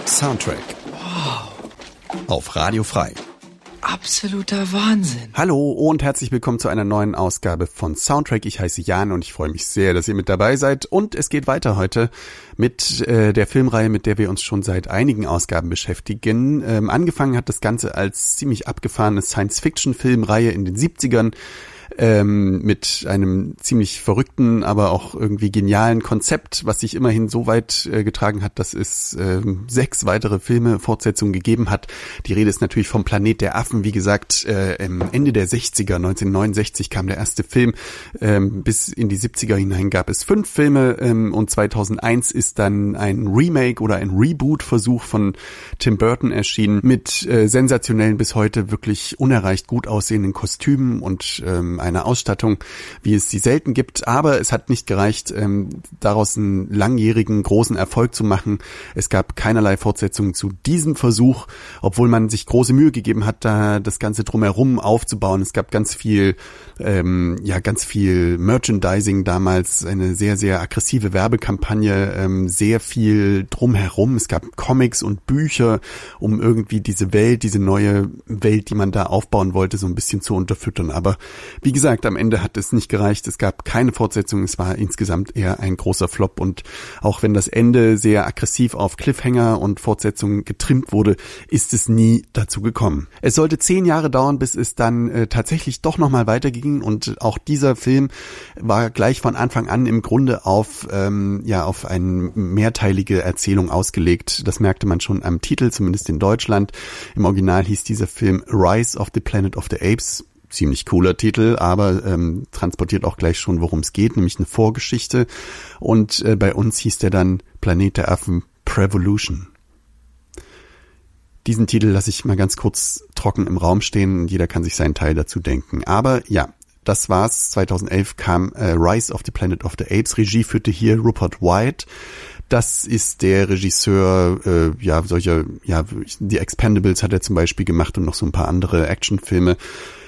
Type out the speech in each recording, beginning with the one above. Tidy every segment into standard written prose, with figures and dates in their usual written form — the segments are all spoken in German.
Soundtrack. Wow. Auf Radio Frei. Absoluter Wahnsinn. Hallo und herzlich willkommen zu einer neuen Ausgabe von Soundtrack. Ich heiße Jan und ich freue mich sehr, dass ihr mit dabei seid. Und es geht weiter heute mit der Filmreihe, mit der wir uns schon seit einigen Ausgaben beschäftigen. Angefangen hat das Ganze als ziemlich abgefahrene Science-Fiction-Filmreihe in den 70ern. Mit einem ziemlich verrückten, aber auch irgendwie genialen Konzept, was sich immerhin so weit getragen hat, dass es 6 weitere Fortsetzungen gegeben hat. Die Rede ist natürlich vom Planet der Affen. Wie gesagt, Ende der 60er, 1969 kam der erste Film. Bis in die 70er hinein gab es 5 Filme und 2001 ist dann ein Remake oder ein Reboot-Versuch von Tim Burton erschienen mit sensationellen, bis heute wirklich unerreicht gut aussehenden Kostümen und eine Ausstattung, wie es sie selten gibt, aber es hat nicht gereicht, daraus einen langjährigen, großen Erfolg zu machen. Es gab keinerlei Fortsetzungen zu diesem Versuch, obwohl man sich große Mühe gegeben hat, da das Ganze drumherum aufzubauen. Es gab ganz viel Merchandising damals, eine sehr, sehr aggressive Werbekampagne, sehr viel drumherum. Es gab Comics und Bücher, um irgendwie diese neue Welt, die man da aufbauen wollte, so ein bisschen zu unterfüttern. Aber wie gesagt, am Ende hat es nicht gereicht. Es gab keine Fortsetzung. Es war insgesamt eher ein großer Flop. Und auch wenn das Ende sehr aggressiv auf Cliffhanger und Fortsetzungen getrimmt wurde, ist es nie dazu gekommen. Es sollte 10 Jahre dauern, bis es dann tatsächlich doch nochmal weiterging. Und auch dieser Film war gleich von Anfang an im Grunde auf eine mehrteilige Erzählung ausgelegt. Das merkte man schon am Titel, zumindest in Deutschland. Im Original hieß dieser Film Rise of the Planet of the Apes. Ziemlich cooler Titel, aber transportiert auch gleich schon, worum es geht, nämlich eine Vorgeschichte. Und bei uns hieß der dann Planet der Affen Prevolution. Diesen Titel lasse ich mal ganz kurz trocken im Raum stehen. Jeder kann sich seinen Teil dazu denken. Aber ja, das war's. 2011 kam Rise of the Planet of the Apes. Regie führte hier Rupert Wyatt. Das ist der Regisseur, The Expendables hat er zum Beispiel gemacht und noch so ein paar andere Actionfilme.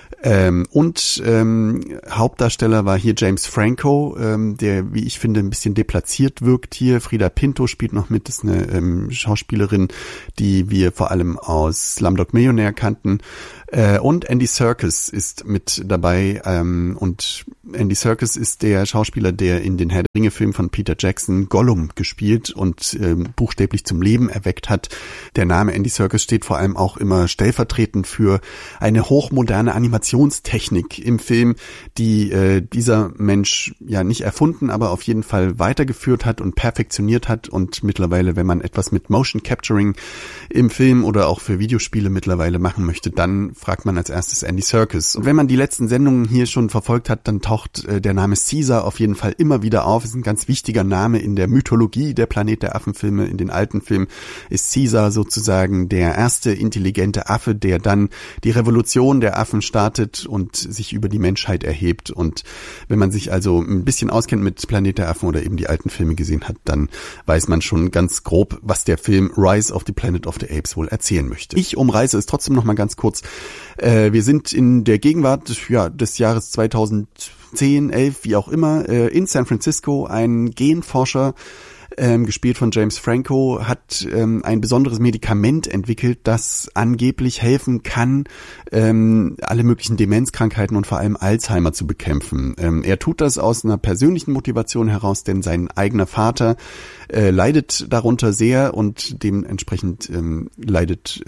Hauptdarsteller war hier James Franco, der, wie ich finde, ein bisschen deplatziert wirkt hier. Frida Pinto spielt noch mit, das ist eine Schauspielerin, die wir vor allem aus Slumdog Millionär kannten. Und Andy Serkis ist mit dabei, und Andy Serkis ist der Schauspieler, der in den Herr der Ringe-Filmen von Peter Jackson Gollum gespielt und buchstäblich zum Leben erweckt hat. Der Name Andy Serkis steht vor allem auch immer stellvertretend für eine hochmoderne Animationstechnik im Film, die dieser Mensch ja nicht erfunden, aber auf jeden Fall weitergeführt hat und perfektioniert hat. Und mittlerweile, wenn man etwas mit Motion Capturing im Film oder auch für Videospiele mittlerweile machen möchte, dann fragt man als erstes Andy Serkis. Und wenn man die letzten Sendungen hier schon verfolgt hat, dann taucht der Name Caesar auf jeden Fall immer wieder auf. Es ist ein ganz wichtiger Name in der Mythologie der Planet der Affen-Filme. In den alten Filmen ist Caesar sozusagen der erste intelligente Affe, der dann die Revolution der Affen startet und sich über die Menschheit erhebt. Und wenn man sich also ein bisschen auskennt mit Planet der Affen oder eben die alten Filme gesehen hat, dann weiß man schon ganz grob, was der Film Rise of the Planet of the Apes wohl erzählen möchte. Ich umreiße es trotzdem noch mal ganz kurz. Wir sind in der Gegenwart des Jahres 2010, 11, wie auch immer, in San Francisco. Ein Genforscher, gespielt von James Franco, hat ein besonderes Medikament entwickelt, das angeblich helfen kann, alle möglichen Demenzkrankheiten und vor allem Alzheimer zu bekämpfen. Er tut das aus einer persönlichen Motivation heraus, denn sein eigener Vater leidet darunter sehr und dementsprechend leidet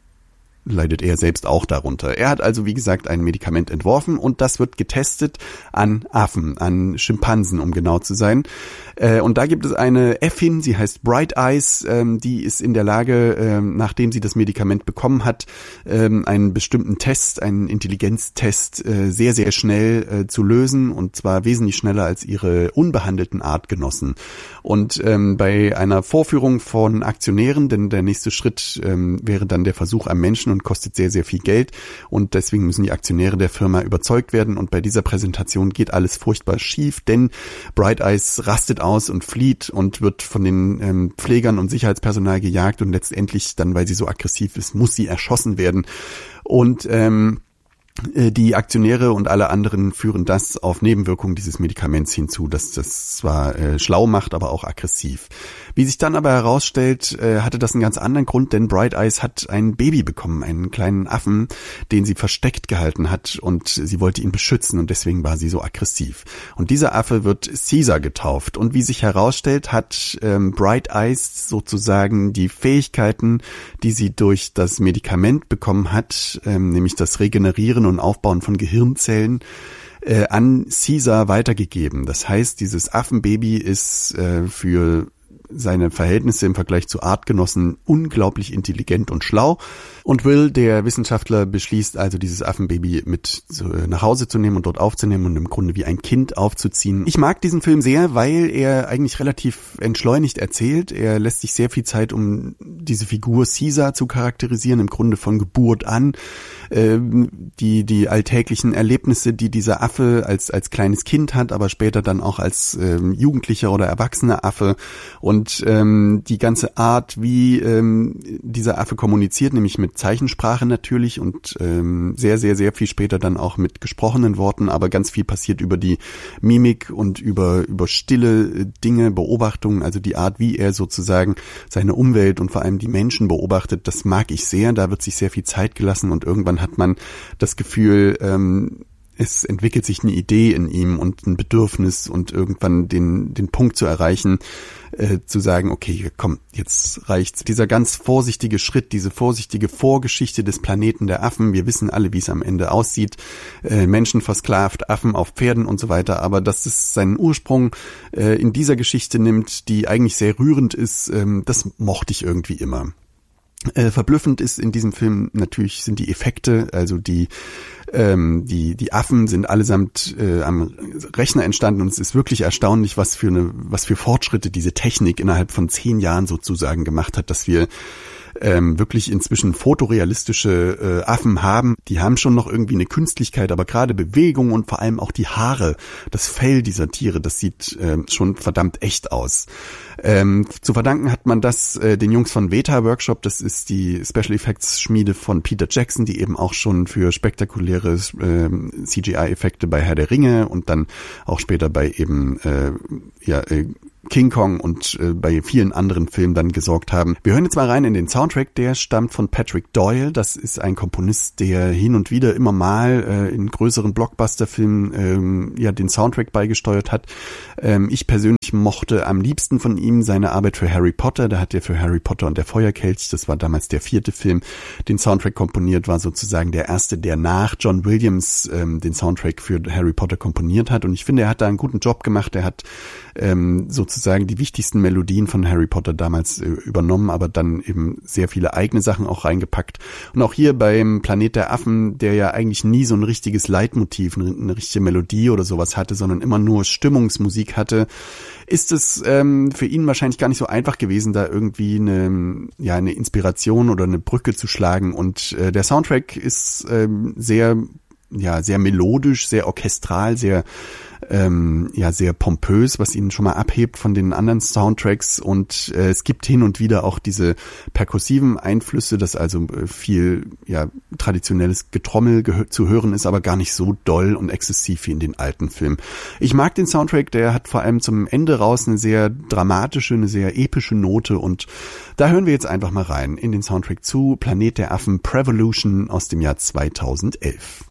er selbst auch darunter. Er hat also, wie gesagt, ein Medikament entworfen und das wird getestet an Affen, an Schimpansen, um genau zu sein. Und da gibt es eine Äffin, sie heißt Bright Eyes, die ist in der Lage, nachdem sie das Medikament bekommen hat, einen bestimmten Test, einen Intelligenztest sehr, sehr schnell zu lösen, und zwar wesentlich schneller als ihre unbehandelten Artgenossen. Und bei einer Vorführung von Aktionären, denn der nächste Schritt wäre dann der Versuch am Menschen und kostet sehr, sehr viel Geld, und deswegen müssen die Aktionäre der Firma überzeugt werden, und bei dieser Präsentation geht alles furchtbar schief, denn Bright Eyes rastet aus und flieht und wird von den Pflegern und Sicherheitspersonal gejagt, und letztendlich dann, weil sie so aggressiv ist, muss sie erschossen werden. Und Die Aktionäre und alle anderen führen das auf Nebenwirkungen dieses Medikaments hinzu, dass das zwar schlau macht, aber auch aggressiv. Wie sich dann aber herausstellt, hatte das einen ganz anderen Grund, denn Bright Eyes hat ein Baby bekommen, einen kleinen Affen, den sie versteckt gehalten hat und sie wollte ihn beschützen und deswegen war sie so aggressiv. Und dieser Affe wird Caesar getauft und wie sich herausstellt, hat Bright Eyes sozusagen die Fähigkeiten, die sie durch das Medikament bekommen hat, nämlich das Regenerieren und Aufbauen von Gehirnzellen, an Caesar weitergegeben. Das heißt, dieses Affenbaby ist für seine Verhältnisse im Vergleich zu Artgenossen unglaublich intelligent und schlau. Und Will, der Wissenschaftler, beschließt also, dieses Affenbaby mit nach Hause zu nehmen und dort aufzunehmen und im Grunde wie ein Kind aufzuziehen. Ich mag diesen Film sehr, weil er eigentlich relativ entschleunigt erzählt. Er lässt sich sehr viel Zeit, um diese Figur Caesar zu charakterisieren, im Grunde von Geburt an. Die alltäglichen Erlebnisse, die dieser Affe als kleines Kind hat, aber später dann auch als jugendlicher oder erwachsener Affe und die ganze Art, wie dieser Affe kommuniziert, nämlich mit Zeichensprache natürlich und sehr, sehr, sehr viel später dann auch mit gesprochenen Worten, aber ganz viel passiert über die Mimik und über stille Dinge, Beobachtungen, also die Art, wie er sozusagen seine Umwelt und vor allem die Menschen beobachtet, das mag ich sehr, da wird sich sehr viel Zeit gelassen und irgendwann hat man das Gefühl, es entwickelt sich eine Idee in ihm und ein Bedürfnis und irgendwann den Punkt zu erreichen, zu sagen, okay, komm, jetzt reicht's. Dieser ganz vorsichtige Schritt, diese vorsichtige Vorgeschichte des Planeten der Affen, wir wissen alle, wie es am Ende aussieht, Menschen versklavt, Affen auf Pferden und so weiter, aber dass es seinen Ursprung in dieser Geschichte nimmt, die eigentlich sehr rührend ist, das mochte ich irgendwie immer. Verblüffend ist in diesem Film natürlich sind die Effekte, also die Affen sind allesamt am Rechner entstanden und es ist wirklich erstaunlich, was für Fortschritte diese Technik innerhalb von 10 Jahren sozusagen gemacht hat, dass wir wirklich inzwischen fotorealistische Affen haben. Die haben schon noch irgendwie eine Künstlichkeit, aber gerade Bewegung und vor allem auch die Haare, das Fell dieser Tiere, das sieht schon verdammt echt aus. Zu verdanken hat man das den Jungs von Weta Workshop, das ist die Special Effects Schmiede von Peter Jackson, die eben auch schon für spektakuläre CGI-Effekte bei Herr der Ringe und dann auch später bei eben King Kong und bei vielen anderen Filmen dann gesorgt haben. Wir hören jetzt mal rein in den Soundtrack, der stammt von Patrick Doyle. Das ist ein Komponist, der hin und wieder immer mal in größeren Blockbuster-Filmen den Soundtrack beigesteuert hat. Ich persönlich mochte am liebsten von ihm seine Arbeit für Harry Potter. Da hat er für Harry Potter und der Feuerkelch, das war damals der 4. Film, den Soundtrack komponiert, war sozusagen der erste, der nach John Williams den Soundtrack für Harry Potter komponiert hat. Und ich finde, er hat da einen guten Job gemacht. Er hat sozusagen die wichtigsten Melodien von Harry Potter damals übernommen, aber dann eben sehr viele eigene Sachen auch reingepackt. Und auch hier beim Planet der Affen, der ja eigentlich nie so ein richtiges Leitmotiv, eine richtige Melodie oder sowas hatte, sondern immer nur Stimmungsmusik hatte, ist es für ihn wahrscheinlich gar nicht so einfach gewesen, da irgendwie eine Inspiration oder eine Brücke zu schlagen. Und der Soundtrack ist sehr melodisch, sehr orchestral, sehr pompös, was ihn schon mal abhebt von den anderen Soundtracks und es gibt hin und wieder auch diese perkussiven Einflüsse, dass also viel traditionelles Getrommel zu hören ist, aber gar nicht so doll und exzessiv wie in den alten Filmen. Ich mag den Soundtrack, der hat vor allem zum Ende raus eine sehr dramatische, eine sehr epische Note und da hören wir jetzt einfach mal rein in den Soundtrack zu Planet der Affen Prevolution aus dem Jahr 2011.